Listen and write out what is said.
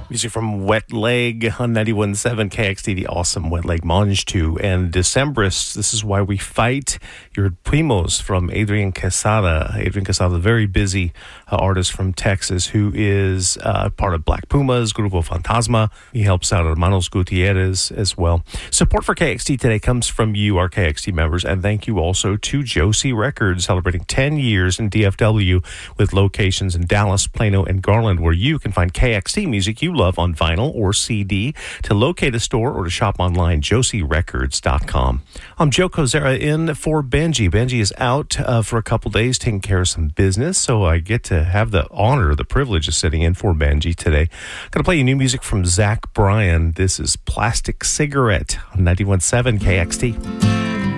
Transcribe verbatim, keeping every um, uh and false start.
Music from Wet Leg on ninety-one point seven K X T, the awesome Wet Leg Mange two. And Decemberists, This Is Why We Fight. Your Primos from Adrian Quesada. Adrian Quesada, very busy uh, artist from Texas who is uh, part of Black Pumas, Grupo Fantasma. He helps out Hermanos Gutierrez as well. Support for K X T today comes from you, our K X T members, and thank you also to Josie Records, celebrating ten years in D F W with locations in Dallas, Plano, and Garland, where you can find K X T music you love on vinyl or C D. To locate a store or to shop online, josie records dot com. I'm Joe Kozera in for Benji. Benji is out uh, for a couple days taking care of some business, so I get to have the honor, the privilege of sitting in for Benji today. I'm going to play you new music from Zach Bryan. This is Plastic Cigarette on ninety-one point seven K X T.